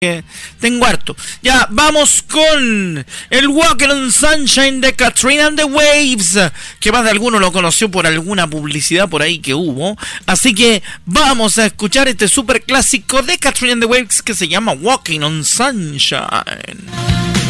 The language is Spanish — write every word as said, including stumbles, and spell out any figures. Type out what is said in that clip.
Tengo harto. Ya, vamos con el Walking on Sunshine de Katrina and the Waves, que más de alguno lo conoció por alguna publicidad por ahí que hubo. Así que vamos a escuchar este super clásico de Katrina and the Waves que se llama Walking on Sunshine.